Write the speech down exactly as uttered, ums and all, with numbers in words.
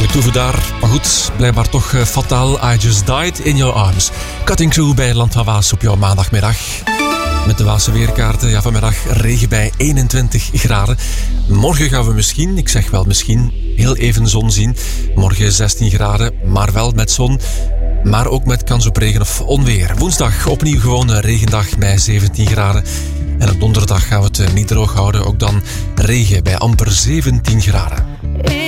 Toeven daar, maar goed, blijkbaar toch uh, fataal. I Just Died in Your Arms. Cutting Crew bij Landhou Waas op jouw maandagmiddag. Met de Waalse weerkaarten, ja, vanmiddag regen bij eenentwintig graden. Morgen gaan we misschien, ik zeg wel misschien, heel even zon zien. Morgen zestien graden, maar wel met zon. Maar ook met kans op regen of onweer. Woensdag opnieuw gewoon een regendag bij zeventien graden. En op donderdag gaan we het niet droog houden. Ook dan regen bij amper zeventien graden.